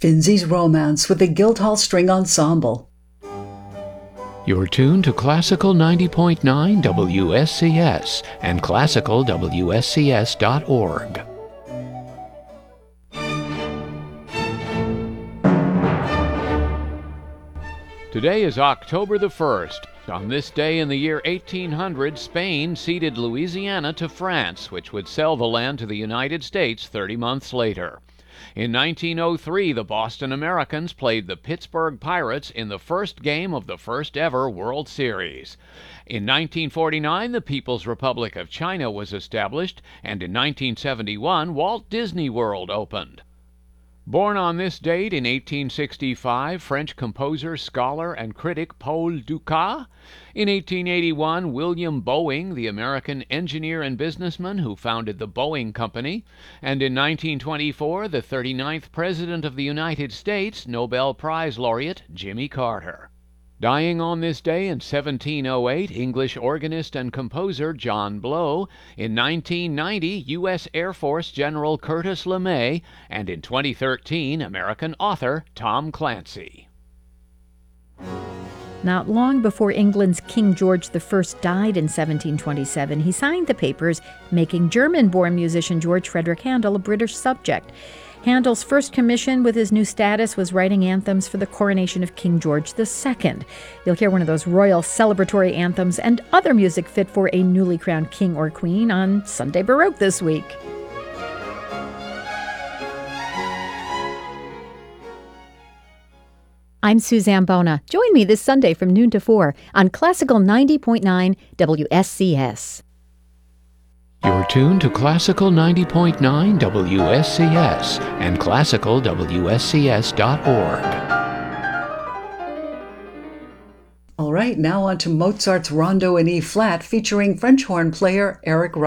Finzi's Romance with the Guildhall String Ensemble. You're tuned to Classical 90.9 WSCS and classicalwscs.org. Today is October the 1st. On this day in the year 1800, Spain ceded Louisiana to France, which would sell the land to the United States 30 months later. In 1903, the Boston Americans played the Pittsburgh Pirates in the first game of the first ever World Series. In 1949, the People's Republic of China was established, and in 1971, Walt Disney World opened. Born on this date in 1865, French composer, scholar, and critic Paul Dukas. In 1881, William Boeing, the American engineer and businessman who founded the Boeing Company. And in 1924, the 39th President of the United States, Nobel Prize laureate Jimmy Carter. Dying on this day in 1708, English organist and composer John Blow. In 1990, U.S. Air Force General Curtis LeMay. And in 2013, American author Tom Clancy. Not long before England's King George I died in 1727, he signed the papers making German-born musician George Frederick Handel a British subject. Handel's first commission with his new status was writing anthems for the coronation of King George II. You'll hear one of those royal celebratory anthems and other music fit for a newly crowned king or queen on Sunday Baroque this week. I'm Suzanne Bona. Join me this Sunday from noon to 4 on Classical 90.9 WSCS. You're tuned to Classical 90.9 WSCS and classicalwscs.org. All right, now on to Mozart's Rondo in E-flat featuring French horn player Eric